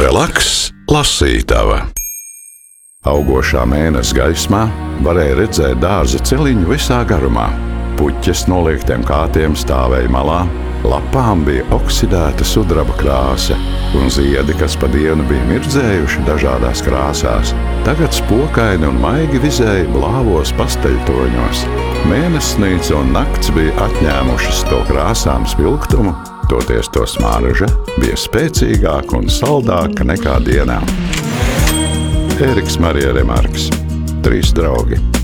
Relaks lasītava. Augošā mēness gaismā varēja redzēt dārza celiņu visā garumā. Puķes noliektiem kātiem stāvēja malā, lapām bija oksidēta sudraba krāsa, un ziedi, kas pa dienu bija mirdzējuši dažādās krāsās, tagad spokaini un maigi vizēja blāvos pasteļtoņos. Mēnessnīca un nakts bija atņēmušas to krāsām spilgtumu, toties to smarža bija spēcīgāka un saldāka nekā dienā. Ēriks Marija Remarks, 3 draugi.